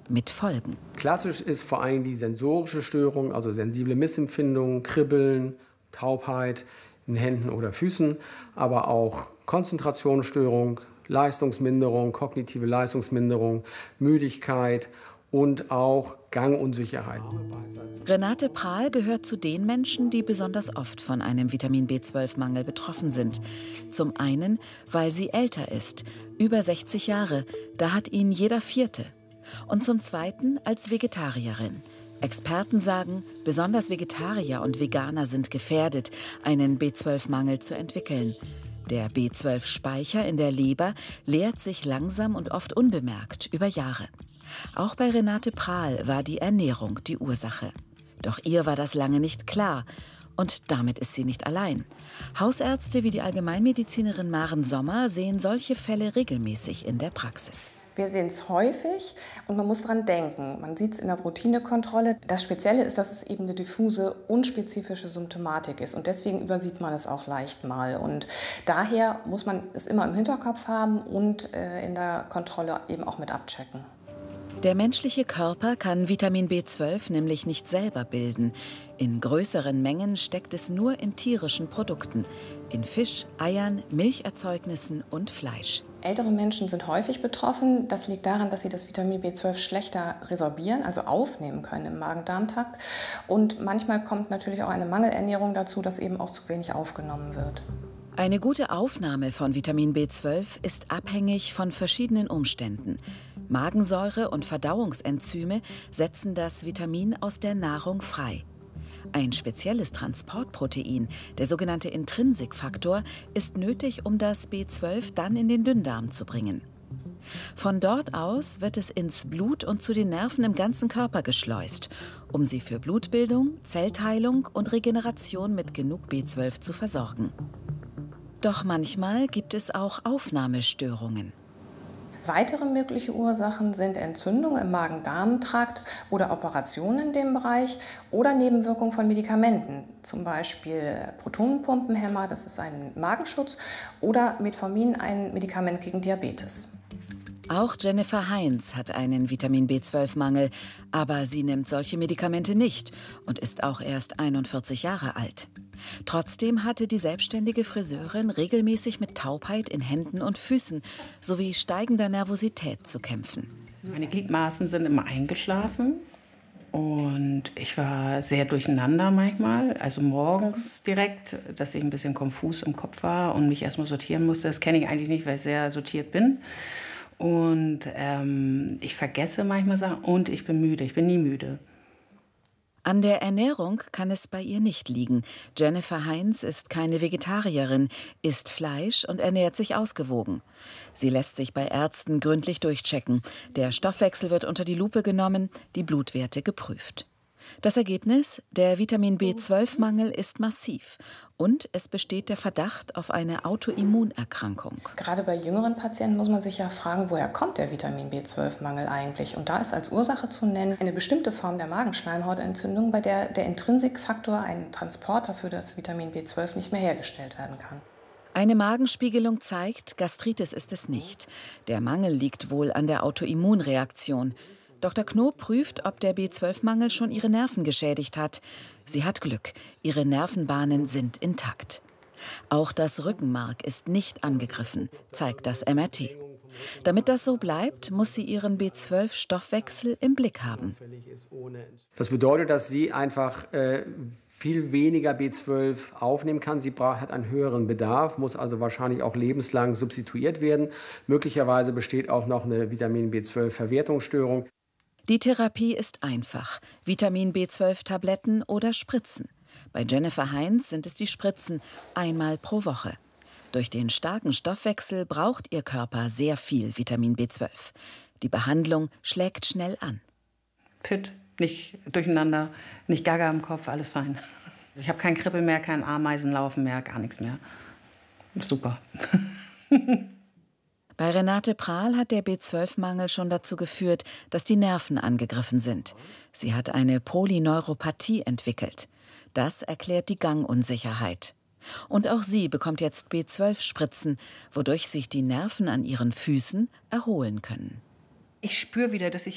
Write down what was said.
mit Folgen. Klassisch ist vor allem die sensorische Störung, also sensible Missempfindungen, Kribbeln, Taubheit in Händen oder Füßen, aber auch Konzentrationsstörung, Leistungsminderung, kognitive Leistungsminderung, Müdigkeit und auch Gangunsicherheit. Renate Prahl gehört zu den Menschen, die besonders oft von einem Vitamin B12-Mangel betroffen sind. Zum einen, weil sie älter ist, über 60 Jahre, da hat ihn jeder Vierte. Und zum zweiten als Vegetarierin. Experten sagen, besonders Vegetarier und Veganer sind gefährdet, einen B12-Mangel zu entwickeln. Der B12-Speicher in der Leber leert sich langsam und oft unbemerkt über Jahre. Auch bei Renate Prahl war die Ernährung die Ursache. Doch ihr war das lange nicht klar. Und damit ist sie nicht allein. Hausärzte wie die Allgemeinmedizinerin Maren Sommer sehen solche Fälle regelmäßig in der Praxis. Wir sehen es häufig und man muss dran denken. Man sieht es in der Routinekontrolle. Das Spezielle ist, dass es eben eine diffuse, unspezifische Symptomatik ist. Und deswegen übersieht man es auch leicht mal. Und daher muss man es immer im Hinterkopf haben und in der Kontrolle eben auch mit abchecken. Der menschliche Körper kann Vitamin B12 nämlich nicht selber bilden. In größeren Mengen steckt es nur in tierischen Produkten. In Fisch, Eiern, Milcherzeugnissen und Fleisch. Ältere Menschen sind häufig betroffen. Das liegt daran, dass sie das Vitamin B12 schlechter resorbieren, also aufnehmen können im Magen-Darm-Trakt. Und manchmal kommt natürlich auch eine Mangelernährung dazu, dass eben auch zu wenig aufgenommen wird. Eine gute Aufnahme von Vitamin B12 ist abhängig von verschiedenen Umständen. Magensäure und Verdauungsenzyme setzen das Vitamin aus der Nahrung frei. Ein spezielles Transportprotein, der sogenannte Intrinsikfaktor, ist nötig, um das B12 dann in den Dünndarm zu bringen. Von dort aus wird es ins Blut und zu den Nerven im ganzen Körper geschleust, um sie für Blutbildung, Zellteilung und Regeneration mit genug B12 zu versorgen. Doch manchmal gibt es auch Aufnahmestörungen. Weitere mögliche Ursachen sind Entzündungen im Magen-Darm-Trakt oder Operationen in dem Bereich oder Nebenwirkungen von Medikamenten, zum Beispiel Protonenpumpenhemmer, das ist ein Magenschutz, oder Metformin, ein Medikament gegen Diabetes. Auch Jennifer Heinz hat einen Vitamin B12-Mangel, aber sie nimmt solche Medikamente nicht und ist auch erst 41 Jahre alt. Trotzdem hatte die selbstständige Friseurin regelmäßig mit Taubheit in Händen und Füßen sowie steigender Nervosität zu kämpfen. Meine Gliedmaßen sind immer eingeschlafen und ich war sehr durcheinander manchmal. Also morgens direkt, dass ich ein bisschen konfus im Kopf war und mich erstmal sortieren musste. Das kenne ich eigentlich nicht, weil ich sehr sortiert bin. Und ich vergesse manchmal Sachen und ich bin müde. Ich bin nie müde. An der Ernährung kann es bei ihr nicht liegen. Jennifer Heinz ist keine Vegetarierin, isst Fleisch und ernährt sich ausgewogen. Sie lässt sich bei Ärzten gründlich durchchecken. Der Stoffwechsel wird unter die Lupe genommen, die Blutwerte geprüft. Das Ergebnis? Der Vitamin B12-Mangel ist massiv und es besteht der Verdacht auf eine Autoimmunerkrankung. Gerade bei jüngeren Patienten muss man sich ja fragen, woher kommt der Vitamin B12-Mangel eigentlich? Und da ist als Ursache zu nennen eine bestimmte Form der Magenschleimhautentzündung, bei der der Intrinsikfaktor, ein Transporter für das Vitamin B12, nicht mehr hergestellt werden kann. Eine Magenspiegelung zeigt, Gastritis ist es nicht. Der Mangel liegt wohl an der Autoimmunreaktion. Dr. Knob prüft, ob der B12-Mangel schon ihre Nerven geschädigt hat. Sie hat Glück, ihre Nervenbahnen sind intakt. Auch das Rückenmark ist nicht angegriffen, zeigt das MRT. Damit das so bleibt, muss sie ihren B12-Stoffwechsel im Blick haben. Das bedeutet, dass sie einfach viel weniger B12 aufnehmen kann. Sie hat einen höheren Bedarf, muss also wahrscheinlich auch lebenslang substituiert werden. Möglicherweise besteht auch noch eine Vitamin B12-Verwertungsstörung. Die Therapie ist einfach: Vitamin B12-Tabletten oder Spritzen. Bei Jennifer Heinz sind es die Spritzen, einmal pro Woche. Durch den starken Stoffwechsel braucht ihr Körper sehr viel Vitamin B12. Die Behandlung schlägt schnell an. Fit, nicht durcheinander, nicht gaga im Kopf, alles fein. Ich habe kein Kribbel mehr, kein Ameisenlaufen mehr, gar nichts mehr. Super. Bei Renate Prahl hat der B12-Mangel schon dazu geführt, dass die Nerven angegriffen sind. Sie hat eine Polyneuropathie entwickelt. Das erklärt die Gangunsicherheit. Und auch sie bekommt jetzt B12-Spritzen, wodurch sich die Nerven an ihren Füßen erholen können. Ich spüre wieder, dass ich